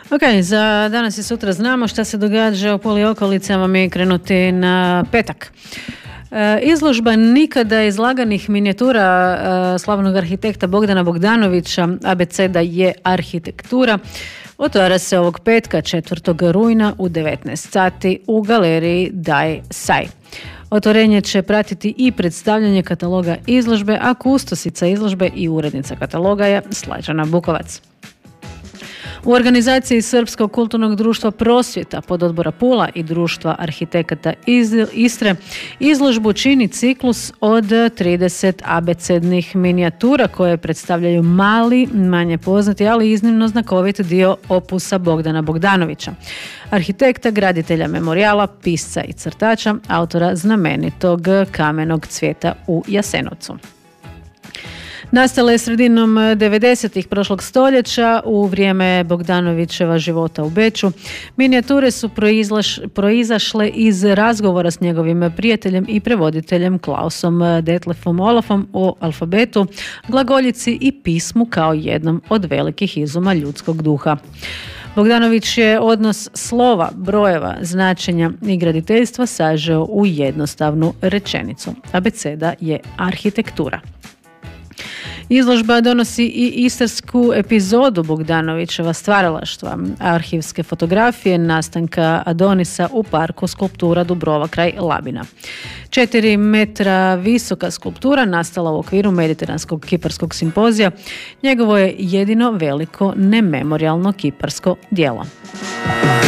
Ok, za danas i sutra znamo šta se događa u Puli okolicama, mi krenuti na petak. Izložba nikada izlaganih minijatura slavnog arhitekta Bogdana Bogdanovića, Abeceda je arhitektura, otvara se ovog petka 4. rujna u 19 sati u galeriji Daj Saj. Otvorenje će pratiti i predstavljanje kataloga izložbe, a kustosica izložbe i urednica kataloga je Slađana Bukovac. U organizaciji Srpskog kulturnog društva Prosvjeta, pododbora Pula i Društva arhitekata iz Istre izložbu čini ciklus od 30 abecednih minijatura koje predstavljaju mali, manje poznati, ali iznimno znakovit dio opusa Bogdana Bogdanovića, arhitekta, graditelja memorijala, pisca i crtača, autora znamenitog Kamenog cvijeta u Jasenovcu. Nastala je sredinom 90-ih prošlog stoljeća u vrijeme Bogdanovićeva života u Beču. Minijature su proizašle iz razgovora s njegovim prijateljem i prevoditeljem Klausom Detlefom Olafom o alfabetu, glagoljici i pismu kao jednom od velikih izuma ljudskog duha. Bogdanović je odnos slova, brojeva, značenja i graditeljstva sažeo u jednostavnu rečenicu. Abeceda je arhitektura. Izložba donosi i istarsku epizodu Bogdanovićeva stvaralaštva, arhivske fotografije nastanka Adonisa u parku skulptura Dubrova kraj Labina. 4 metra visoka skulptura nastala u okviru Mediteranskog kiparskog simpozija. Njegovo je jedino veliko nememorijalno kiparsko djelo.